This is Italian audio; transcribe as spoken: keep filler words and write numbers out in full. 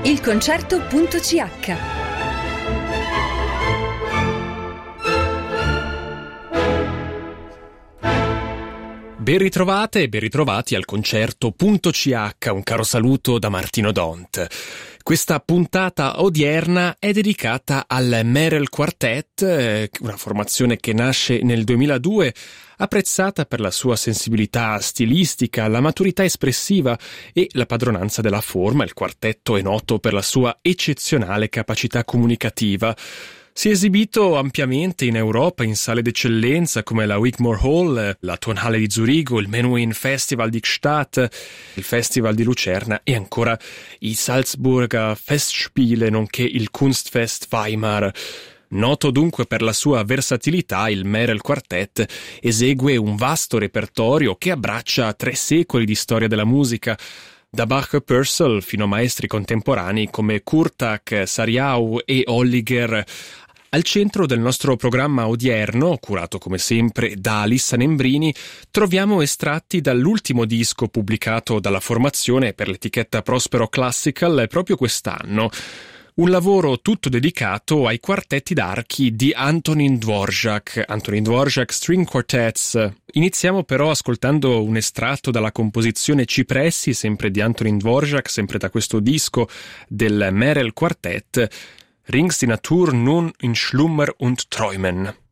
il concerto punto c h. Ben ritrovate e ben ritrovati al concerto punto c h, un caro saluto da Martino Dont. Questa puntata odierna è dedicata al Merel Quartet, una formazione che nasce nel duemiladue, apprezzata per la sua sensibilità stilistica, la maturità espressiva e la padronanza della forma. Il quartetto è noto per la sua eccezionale capacità comunicativa. Si è esibito ampiamente in Europa in sale d'eccellenza come la Wigmore Hall, la Tonhalle di Zurigo, il Menuhin Festival di Gstaad, il Festival di Lucerna e ancora i Salzburger Festspiele, nonché il Kunstfest Weimar. Noto dunque per la sua versatilità, il Merel Quartet esegue un vasto repertorio che abbraccia tre secoli di storia della musica, da Bach e Purcell fino a maestri contemporanei come Kurtak, Sariau e Holliger. Al centro del nostro programma odierno, curato come sempre da Alissa Nembrini, troviamo estratti dall'ultimo disco pubblicato dalla formazione per l'etichetta Prospero Classical proprio quest'anno. Un lavoro tutto dedicato ai quartetti d'archi di Antonín Dvorak, Antonín Dvorak String Quartets. Iniziamo però ascoltando un estratto dalla composizione Cipressi, sempre di Antonín Dvorak, sempre da questo disco del Merel Quartet, Rings die Natur nun in Schlummer und Träumen.